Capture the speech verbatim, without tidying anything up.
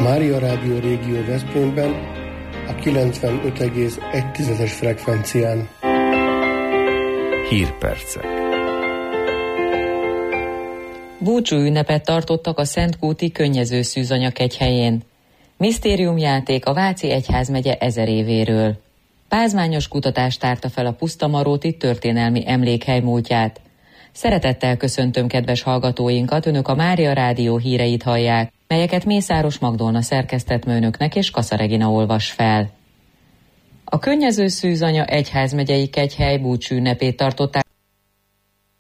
Mária Rádió Régió Veszprémben a kilencvenöt egész egy frekvencián. Hírpercek. Búcsú ünnepet tartottak a Szentkúti Könnyező Szűzanya kegyhelyén. Misztériumjáték a Váci egyházmegye ezer évéről. Pázmányos kutatást tárta fel a Pusztamaróti történelmi emlékhely múltját. Szeretettel köszöntöm kedves hallgatóinkat, Önök a Mária Rádió híreit hallják, melyeket Mészáros Magdolna szerkesztett önöknek és Kassa Regina olvas fel. A Könnyező Szűzanya egyházmegyei kegyhely búcsú ünnepét tartották